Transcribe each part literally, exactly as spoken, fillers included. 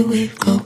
we go.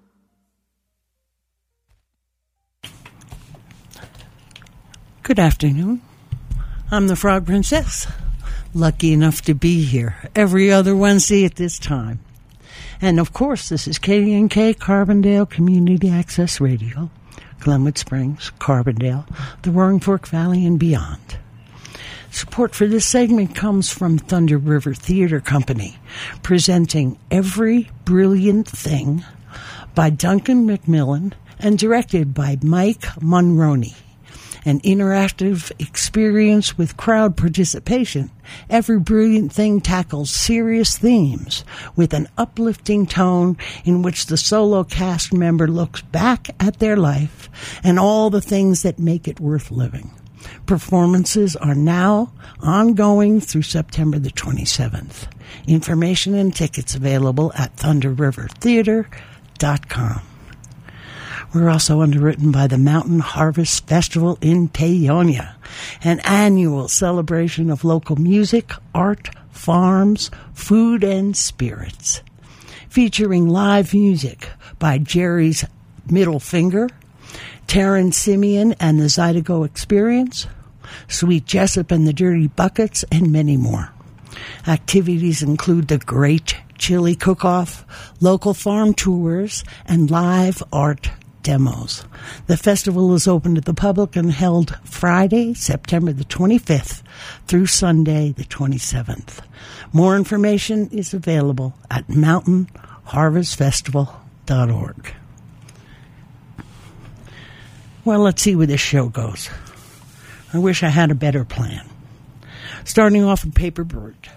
Good afternoon. I'm the Frog Princess, lucky enough to be here every other Wednesday at this time. And of course, this is K D N K Carbondale Community Access Radio, Glenwood Springs, Carbondale, the Roaring Fork Valley, and beyond. Support for this segment comes from Thunder River Theater Company, presenting Every Brilliant Thing by Duncan McMillan and directed by Mike Monroney. An interactive experience with crowd participation, Every Brilliant Thing tackles serious themes with an uplifting tone in which the solo cast member looks back at their life and all the things that make it worth living. Performances are now ongoing through September the twenty-seventh. Information and tickets available at thunder river theater dot com. We're also underwritten by the Mountain Harvest Festival in Paonia, an annual celebration of local music, art, farms, food, and spirits. Featuring live music by Jerry's Middle Finger, Taryn Simeon and the Zydeco Experience, Sweet Jessup and the Dirty Buckets, and many more. Activities include the Great Chili Cook-Off, local farm tours, and live art demos. The festival is open to the public and held Friday, September the twenty-fifth through Sunday the twenty-seventh. More information is available at mountain harvest festival dot org. Well, let's see where this show goes. I wish I had a better plan. Starting off with Paper Bird.